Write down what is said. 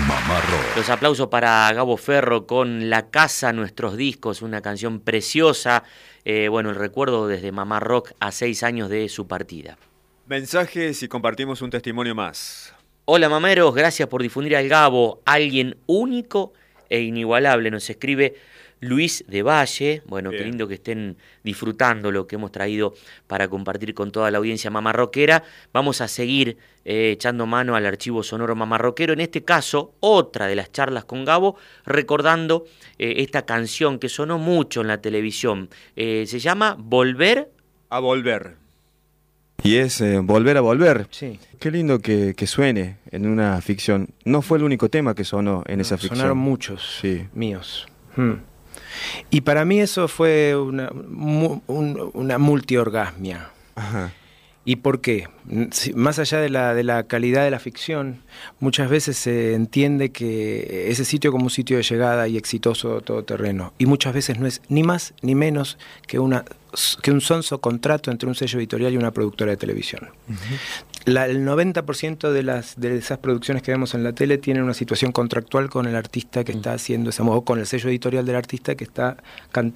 Mamá Rock. Los aplausos para Gabo Ferro con La Casa, Nuestros Discos, una canción preciosa. El recuerdo desde Mamá Rock a 6 años de su partida. Mensajes y compartimos un testimonio más. Hola mameros, gracias por difundir al Gabo, alguien único e inigualable, nos escribe Luis de Valle. Bueno, Bien. Qué lindo que estén disfrutando lo que hemos traído para compartir con toda la audiencia mamarroquera. Vamos a seguir echando mano al archivo sonoro mamarroquero, en este caso otra de las charlas con Gabo, recordando esta canción que sonó mucho en la televisión. Se llama Volver A volver. Y es Volver a Volver. Sí. Qué lindo que suene en una ficción. No fue el único tema que sonó en esa ficción. Sonaron muchos Sí. míos. Y para mí eso fue una multiorgasmia. Ajá. ¿Y por qué? Más allá de la calidad de la ficción, muchas veces se entiende que ese sitio como un sitio de llegada y exitoso todoterreno. Y muchas veces no es ni más ni menos que un sonso contrato entre un sello editorial y una productora de televisión. El 90% de esas producciones que vemos en la tele tienen una situación contractual con el artista que está haciendo esa, o con el sello editorial del artista que está